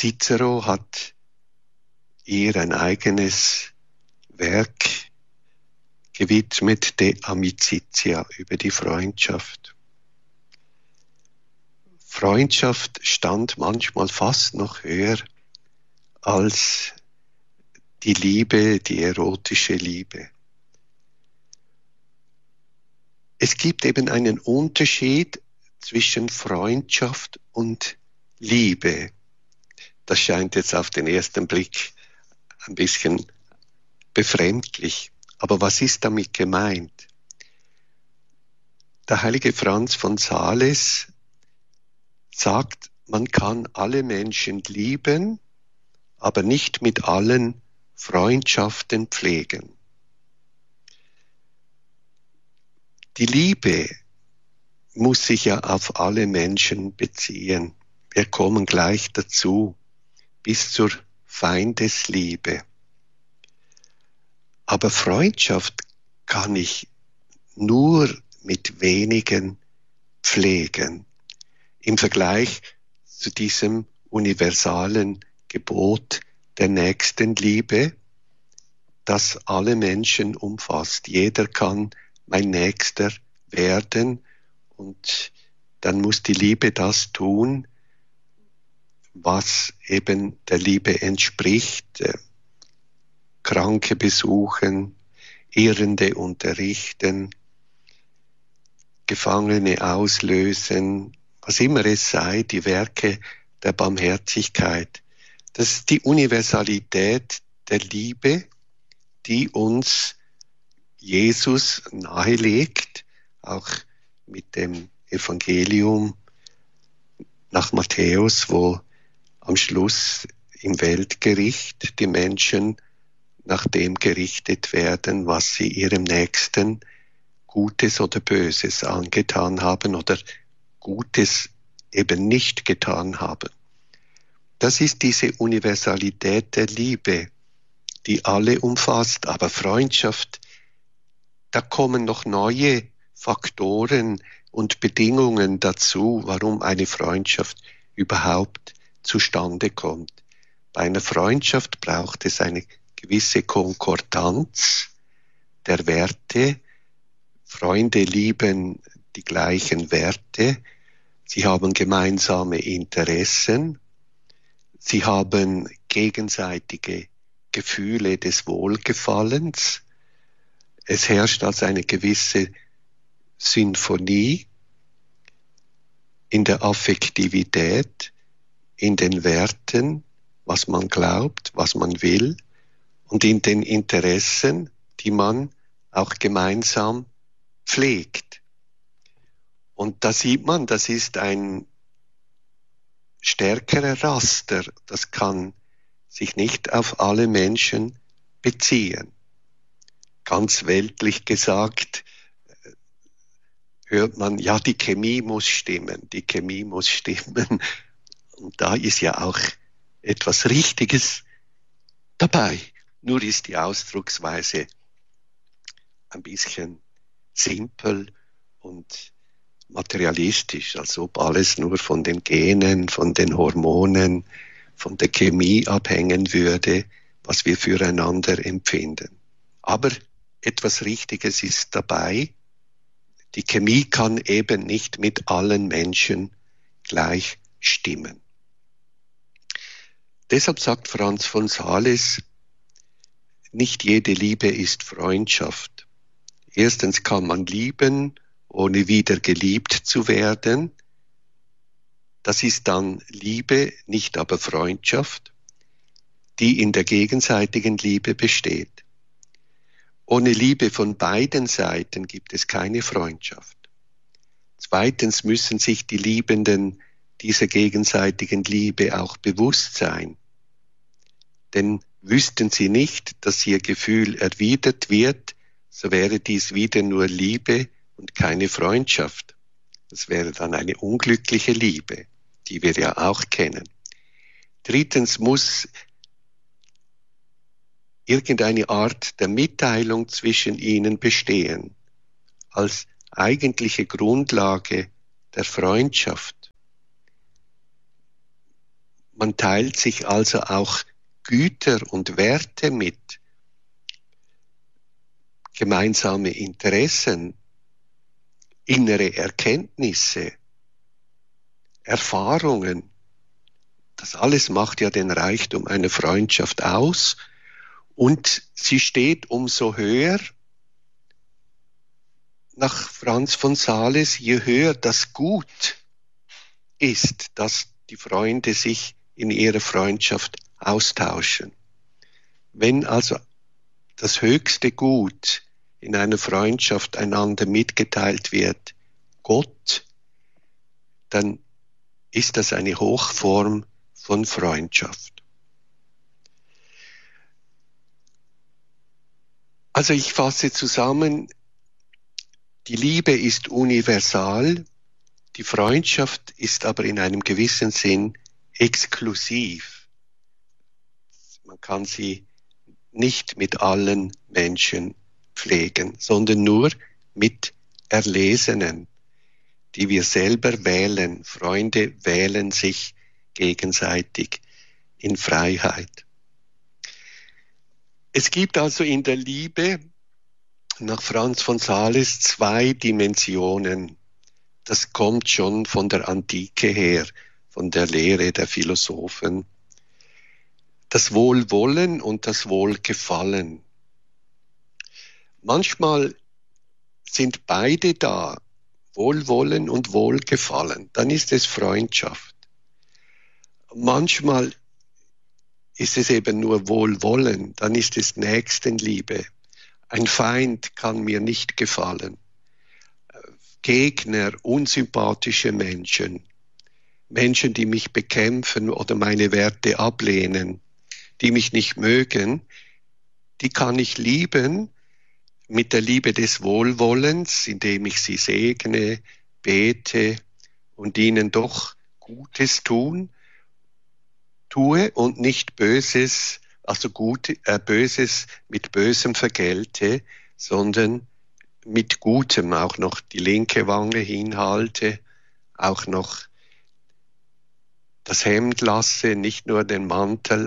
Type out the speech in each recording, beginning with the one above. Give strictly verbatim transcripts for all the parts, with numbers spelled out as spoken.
Cicero hat ihr ein eigenes Werk gewidmet, De Amicitia, über die Freundschaft. Freundschaft stand manchmal fast noch höher als die Liebe, die erotische Liebe. Es gibt eben einen Unterschied zwischen Freundschaft und Liebe. Das scheint jetzt auf den ersten Blick ein bisschen befremdlich. Aber was ist damit gemeint? Der heilige Franz von Sales sagt, man kann alle Menschen lieben, aber nicht mit allen Freundschaften pflegen. Die Liebe muss sich ja auf alle Menschen beziehen. Wir kommen gleich dazu, bis zur Feindesliebe. Aber Freundschaft kann ich nur mit wenigen pflegen. Im Vergleich zu diesem universalen Gebot der Nächstenliebe, das alle Menschen umfasst. Jeder kann mein Nächster werden und dann muss die Liebe das tun, was eben der Liebe entspricht. Kranke besuchen, Irrende unterrichten, Gefangene auslösen, was immer es sei, die Werke der Barmherzigkeit. Das ist die Universalität der Liebe, die uns Jesus nahelegt, auch mit dem Evangelium nach Matthäus, wo am Schluss im Weltgericht die Menschen nach dem gerichtet werden, was sie ihrem Nächsten Gutes oder Böses angetan haben oder Gutes eben nicht getan haben. Das ist diese Universalität der Liebe, die alle umfasst. Aber Freundschaft, da kommen noch neue Faktoren und Bedingungen dazu, warum eine Freundschaft überhaupt zustande kommt. Bei einer Freundschaft braucht es eine gewisse Konkordanz der Werte. Freunde lieben die gleichen Werte. Sie haben gemeinsame Interessen. Sie haben gegenseitige Gefühle des Wohlgefallens. Es herrscht also eine gewisse Sinfonie in der Affektivität, in den Werten, was man glaubt, was man will, und in den Interessen, die man auch gemeinsam pflegt. Und da sieht man, das ist ein stärkerer Raster, das kann sich nicht auf alle Menschen beziehen. Ganz weltlich gesagt hört man, ja, die Chemie muss stimmen, die Chemie muss stimmen. Und da ist ja auch etwas Richtiges dabei. Nur ist die Ausdrucksweise ein bisschen simpel und materialistisch, als ob alles nur von den Genen, von den Hormonen, von der Chemie abhängen würde, was wir füreinander empfinden. Aber etwas Richtiges ist dabei. Die Chemie kann eben nicht mit allen Menschen gleich stimmen. Deshalb sagt Franz von Sales, nicht jede Liebe ist Freundschaft. Erstens kann man lieben, ohne wieder geliebt zu werden. Das ist dann Liebe, nicht aber Freundschaft, die in der gegenseitigen Liebe besteht. Ohne Liebe von beiden Seiten gibt es keine Freundschaft. Zweitens müssen sich die Liebenden dieser gegenseitigen Liebe auch bewusst sein. Denn wüssten sie nicht, dass ihr Gefühl erwidert wird, so wäre dies wieder nur Liebe und keine Freundschaft. Das wäre dann eine unglückliche Liebe, die wir ja auch kennen. Drittens muss irgendeine Art der Mitteilung zwischen ihnen bestehen, als eigentliche Grundlage der Freundschaft. Man teilt sich also auch Güter und Werte mit, gemeinsame Interessen, innere Erkenntnisse, Erfahrungen. Das alles macht ja den Reichtum einer Freundschaft aus und sie steht umso höher, nach Franz von Sales, je höher das Gut ist, dass die Freunde sich in ihrer Freundschaft austauschen. Wenn also das höchste Gut in einer Freundschaft einander mitgeteilt wird, Gott, dann ist das eine Hochform von Freundschaft. Also ich fasse zusammen, die Liebe ist universal, die Freundschaft ist aber in einem gewissen Sinn exklusiv. Man kann sie nicht mit allen Menschen pflegen, sondern nur mit Erlesenen, die wir selber wählen. Freunde wählen sich gegenseitig in Freiheit. Es gibt also in der Liebe nach Franz von Sales zwei Dimensionen. Das kommt schon von der Antike her, von der Lehre der Philosophen. Das Wohlwollen und das Wohlgefallen. Manchmal sind beide da, Wohlwollen und Wohlgefallen. Dann ist es Freundschaft. Manchmal ist es eben nur Wohlwollen, dann ist es Nächstenliebe. Ein Feind kann mir nicht gefallen. Gegner, unsympathische Menschen, Menschen, die mich bekämpfen oder meine Werte ablehnen, die mich nicht mögen, die kann ich lieben mit der Liebe des Wohlwollens, indem ich sie segne, bete und ihnen doch Gutes tun, tue und nicht Böses, also gut, äh, Böses mit Bösem vergelte, sondern mit Gutem auch noch die linke Wange hinhalte, auch noch das Hemd lasse, nicht nur den Mantel,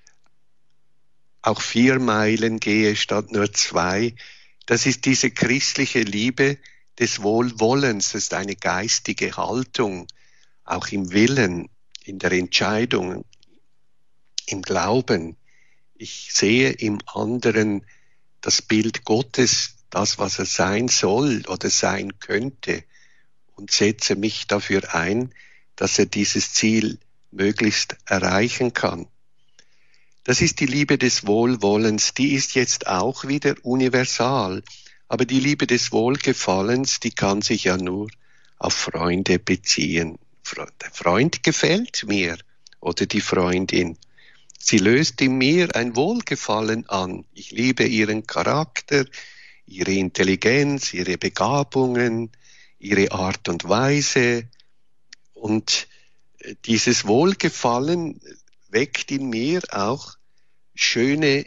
auch vier Meilen gehe statt nur zwei. Das ist diese christliche Liebe des Wohlwollens, das ist eine geistige Haltung, auch im Willen, in der Entscheidung, im Glauben. Ich sehe im anderen das Bild Gottes, das, was er sein soll oder sein könnte, und setze mich dafür ein, dass er dieses Ziel möglichst erreichen kann. Das ist die Liebe des Wohlwollens, die ist jetzt auch wieder universal, aber die Liebe des Wohlgefallens, die kann sich ja nur auf Freunde beziehen. Der Freund gefällt mir oder die Freundin. Sie löst in mir ein Wohlgefallen an. Ich liebe ihren Charakter, ihre Intelligenz, ihre Begabungen, ihre Art und Weise. Und dieses Wohlgefallen weckt in mir auch schöne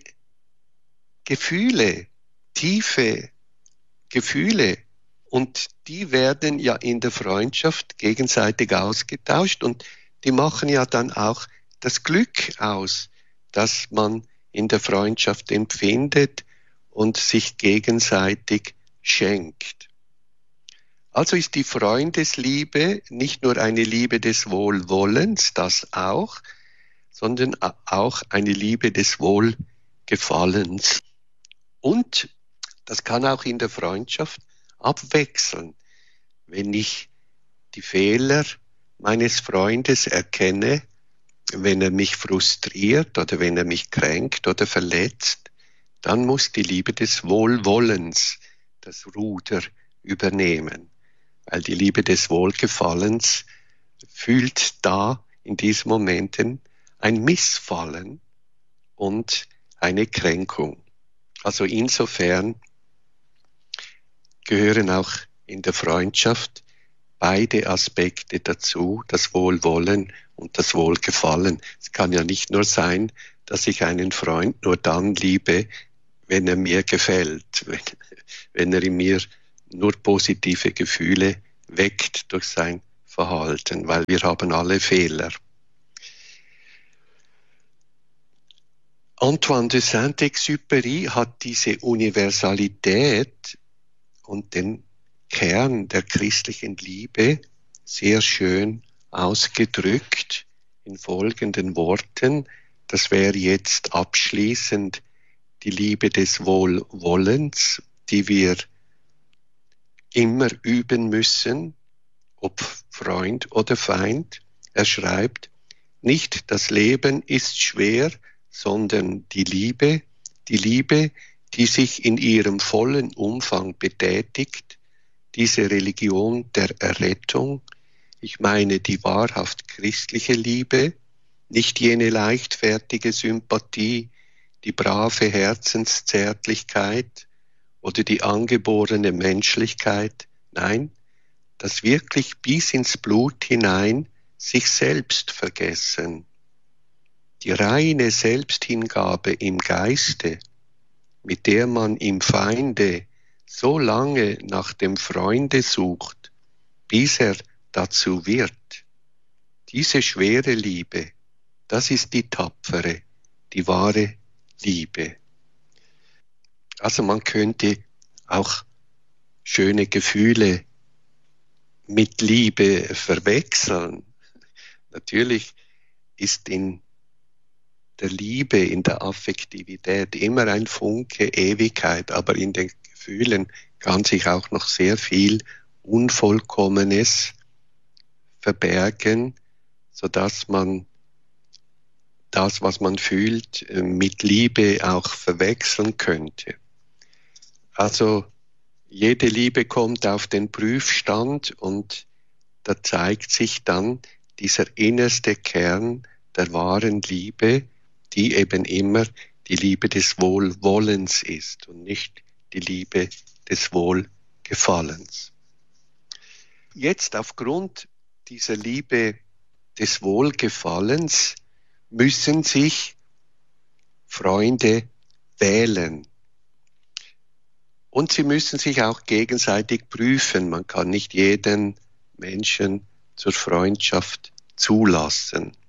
Gefühle, tiefe Gefühle. Und die werden ja in der Freundschaft gegenseitig ausgetauscht und die machen ja dann auch das Glück aus, das man in der Freundschaft empfindet und sich gegenseitig schenkt. Also ist die Freundesliebe nicht nur eine Liebe des Wohlwollens, das auch, sondern auch eine Liebe des Wohlgefallens. Und das kann auch in der Freundschaft abwechseln. Wenn ich die Fehler meines Freundes erkenne, wenn er mich frustriert oder wenn er mich kränkt oder verletzt, dann muss die Liebe des Wohlwollens das Ruder übernehmen. Weil die Liebe des Wohlgefallens fühlt da in diesen Momenten ein Missfallen und eine Kränkung. Also insofern gehören auch in der Freundschaft beide Aspekte dazu, das Wohlwollen und das Wohlgefallen. Es kann ja nicht nur sein, dass ich einen Freund nur dann liebe, wenn er mir gefällt, wenn, wenn er in mir nur positive Gefühle weckt durch sein Verhalten, weil wir haben alle Fehler. Antoine de Saint-Exupéry hat diese Universalität und den Kern der christlichen Liebe sehr schön ausgedrückt in folgenden Worten. Das wäre jetzt abschließend die Liebe des Wohlwollens, die wir immer üben müssen, ob Freund oder Feind. Er schreibt, nicht das Leben ist schwer, sondern die Liebe, die Liebe, die sich in ihrem vollen Umfang betätigt, diese Religion der Errettung, ich meine die wahrhaft christliche Liebe, nicht jene leichtfertige Sympathie, die brave Herzenszärtlichkeit oder die angeborene Menschlichkeit, nein, das wirklich bis ins Blut hinein sich selbst vergessen. Die reine Selbsthingabe im Geiste, mit der man im Feinde so lange nach dem Freunde sucht, bis er dazu wird. Diese schwere Liebe, das ist die tapfere, die wahre Liebe. Also man könnte auch schöne Gefühle mit Liebe verwechseln. Natürlich ist in der Liebe, in der Affektivität immer ein Funke Ewigkeit, aber in den Gefühlen kann sich auch noch sehr viel Unvollkommenes verbergen, sodass man das, was man fühlt, mit Liebe auch verwechseln könnte. Also jede Liebe kommt auf den Prüfstand und da zeigt sich dann dieser innerste Kern der wahren Liebe, die eben immer die Liebe des Wohlwollens ist und nicht die Liebe des Wohlgefallens. Jetzt aufgrund dieser Liebe des Wohlgefallens müssen sich Freunde wählen. Und sie müssen sich auch gegenseitig prüfen. Man kann nicht jeden Menschen zur Freundschaft zulassen.